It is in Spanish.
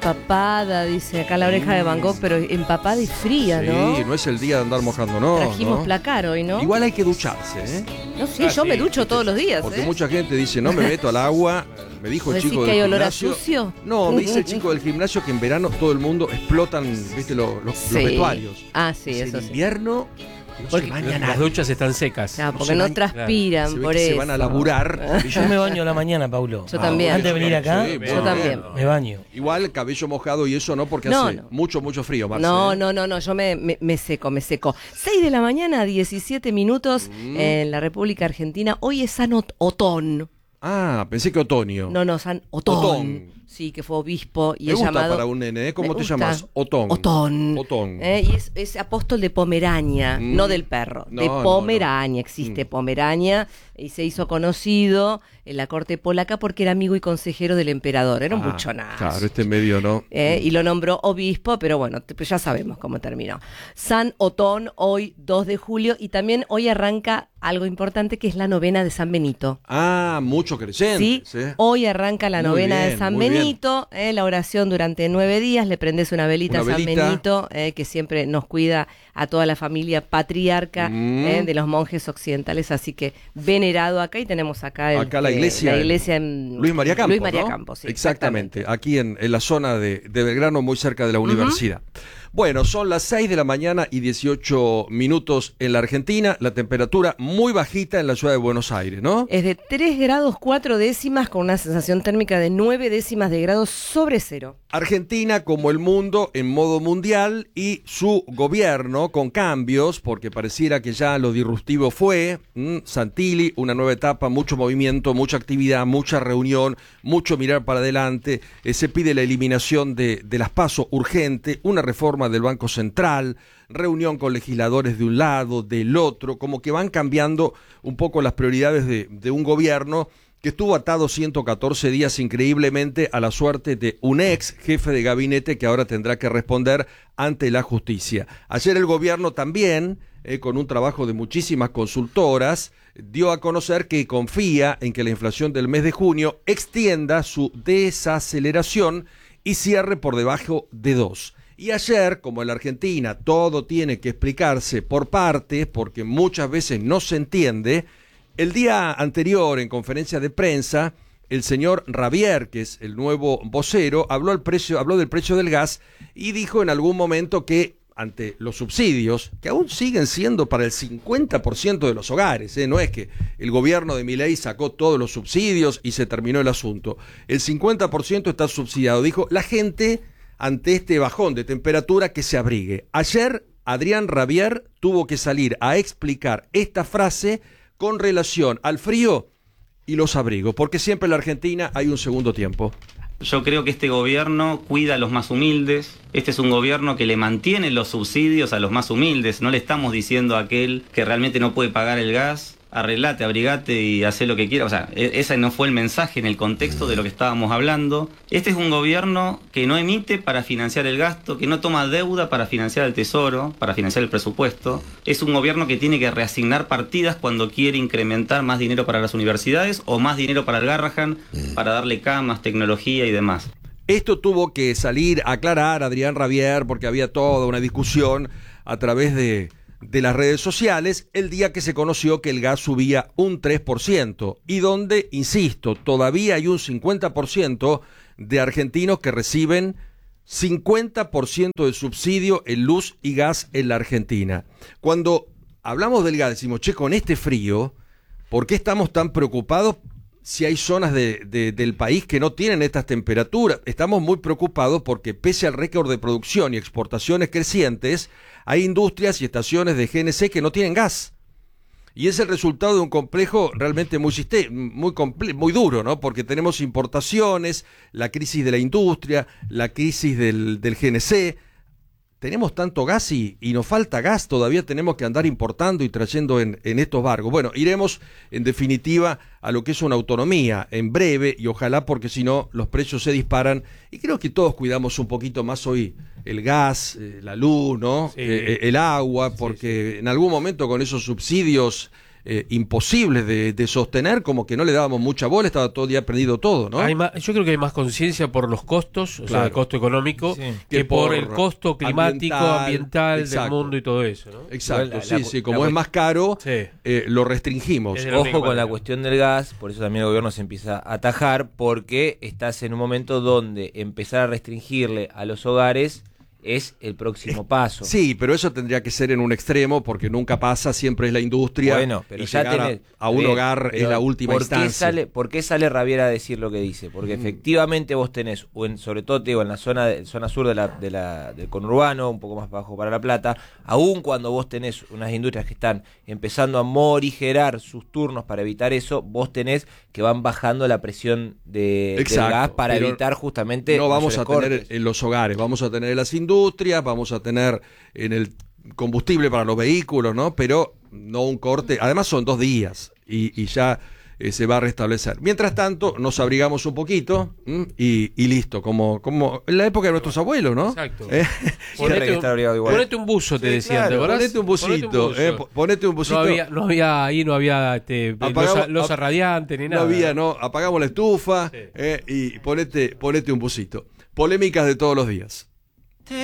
Empapada, dice acá la oreja de Van Gogh, pero empapada y fría, ¿no? Sí, no es el día de andar mojando, no. Trajimos ¿no? placar hoy, ¿no? Igual hay que ducharse, ¿eh? No, sí, yo me ducho todos los días, Porque mucha gente dice, no me meto al agua. Me dijo el chico que del hay olor gimnasio. a sucio? No, me dice el chico del gimnasio que en verano todo el mundo explotan, ¿viste? Los vestuarios. Ah, sí, Dice, eso en sí. invierno no Porque se baña las nadie. duchas están secas. Claro, porque no transpiran, Se ve por que eso. se van a laburar. Yo me baño a la mañana, Paulo. Yo también. Antes de venir acá, Sí, Yo también. me baño. Igual cabello mojado y eso no, porque No, hace no. mucho frío, Marce. No, yo me seco. 6 de la mañana, 17 minutos en la República Argentina. Hoy es San Otón. Ah, pensé que otoño. No, San Otón. Otón. Sí, que fue obispo y Me es gusta llamado... para un nene, ¿eh? ¿Cómo Me te gusta. llamas? Otón. Otón. Otón. Y es apóstol de Pomerania, no del perro, de No, Pomerania. no. Existe Pomerania y se hizo conocido en la corte polaca porque era amigo y consejero del emperador. Era un buchonazo. Claro, este medio no. Y lo nombró obispo, pero bueno, pues ya sabemos cómo terminó. San Otón, hoy 2 de julio, y también hoy arranca algo importante que es la novena de San Benito. Ah, mucho creyente. Sí, hoy arranca la Muy novena de bien, San muy bien. Benito, la oración durante 9 días, le prendes una velita a San Benito, que siempre nos cuida a toda la familia patriarca de los monjes occidentales, así que venerado acá, y tenemos acá, la iglesia en Luis María Campos. Luis María ¿no? Campos, sí, exactamente, aquí en la zona de Belgrano, muy cerca de la universidad. Bueno, son las 6 de la mañana y 18 minutos en la Argentina, la temperatura muy bajita en la ciudad de Buenos Aires, ¿no? Es de 3 grados 4 décimas con una sensación térmica de 9 décimas de grados sobre cero. Argentina, como el mundo, en modo mundial, y su gobierno con cambios, porque pareciera que ya lo disruptivo fue. Santilli, una nueva etapa, mucho movimiento, mucha actividad, mucha reunión, mucho mirar para adelante. Se pide la eliminación de las PASO urgente, una reforma del Banco Central, reunión con legisladores de un lado, del otro, como que van cambiando un poco las prioridades de un gobierno que estuvo atado 114 días increíblemente a la suerte de un ex jefe de gabinete que ahora tendrá que responder ante la justicia. Ayer el gobierno también, con un trabajo de muchísimas consultoras, dio a conocer que confía en que la inflación del mes de junio extienda su desaceleración y cierre por debajo de 2. Y ayer, como en la Argentina todo tiene que explicarse por partes, porque muchas veces no se entiende, el día anterior, en conferencia de prensa, el señor Ravier, que es el nuevo vocero, habló del precio del gas y dijo en algún momento que ante los subsidios, que aún siguen siendo para el 50% de los hogares, no es que el gobierno de Milei sacó todos los subsidios y se terminó el asunto, el 50% está subsidiado. Dijo, la gente, ante este bajón de temperatura, que se abrigue. Ayer, Adrián Ravier tuvo que salir a explicar esta frase con relación al frío y los abrigos, porque siempre en la Argentina hay un segundo tiempo. Yo creo que este gobierno cuida a los más humildes. Este es un gobierno que le mantiene los subsidios a los más humildes. No le estamos diciendo a aquel que realmente no puede pagar el gas, arreglate, abrigate y hacé lo que quieras. O sea, ese no fue el mensaje en el contexto de lo que estábamos hablando. Este es un gobierno que no emite para financiar el gasto, que no toma deuda para financiar el tesoro, para financiar el presupuesto. Es un gobierno que tiene que reasignar partidas cuando quiere incrementar más dinero para las universidades o más dinero para el Garrahan, para darle camas, tecnología y demás. Esto tuvo que salir a aclarar Adrián Ravier porque había toda una discusión a través de las redes sociales el día que se conoció que el gas subía un 3% y donde, insisto, todavía hay un 50% de argentinos que reciben 50% de subsidio en luz y gas en la Argentina. Cuando hablamos del gas decimos, che, con este frío, ¿por qué estamos tan preocupados si hay zonas del país que no tienen estas temperaturas? Estamos muy preocupados porque pese al récord de producción y exportaciones crecientes, hay industrias y estaciones de GNC que no tienen gas. Y es el resultado de un complejo realmente muy duro, ¿no? Porque tenemos importaciones, la crisis de la industria, la crisis del GNC. Tenemos tanto gas y nos falta gas, todavía tenemos que andar importando y trayendo en estos barcos. Bueno, iremos en definitiva a lo que es una autonomía en breve y ojalá, porque si no los precios se disparan y creo que todos cuidamos un poquito más hoy el gas, la luz, ¿no? Sí. El agua, porque en algún momento con esos subsidios imposibles de sostener, como que no le dábamos mucha bola, estaba todo el día perdido todo, ¿no? Yo creo que hay más conciencia por los costos, o sea, el costo económico, que por el costo climático, ambiental del mundo y todo eso, ¿no? Exacto, como es más caro, lo restringimos. Ojo con la cuestión del gas, por eso también el gobierno se empieza a atajar, porque estás en un momento donde empezar a restringirle a los hogares es el próximo paso. Sí, pero eso tendría que ser en un extremo, porque nunca pasa, siempre es la industria. Bueno, pero y ya llegar a un hogar es la última instancia. ¿Por qué sale Raviera a decir lo que dice? Porque efectivamente vos tenés, sobre todo te digo, en la zona sur del conurbano, un poco más bajo para La Plata, aún cuando vos tenés unas industrias que están empezando a morigerar sus turnos para evitar eso, vos tenés que van bajando la presión del gas para evitar justamente... No vamos a tener en los hogares, vamos a tener en las industrias, vamos a tener en el combustible para los vehículos, ¿no? Pero no un corte. Además son 2 días y ya se va a restablecer. Mientras tanto, nos abrigamos un poquito y listo, como en la época de nuestros abuelos, ¿no? Exacto. Ponete un buzo, te decían. Claro, ponete un busito. Ponete un busito. No había losa radiante ni nada. Apagamos la estufa y ponete un busito. Polémicas de todos los días.